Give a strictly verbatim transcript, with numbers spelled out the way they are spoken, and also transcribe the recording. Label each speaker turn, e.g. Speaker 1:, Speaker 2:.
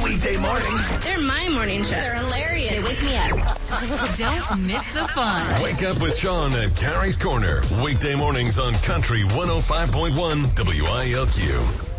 Speaker 1: weekday morning.
Speaker 2: They're my morning show. They're hilarious. They wake me up.
Speaker 3: Don't miss the fun.
Speaker 4: Wake up with Sean at Carrie's Corner. Weekday mornings on Country one oh five point one W I L Q.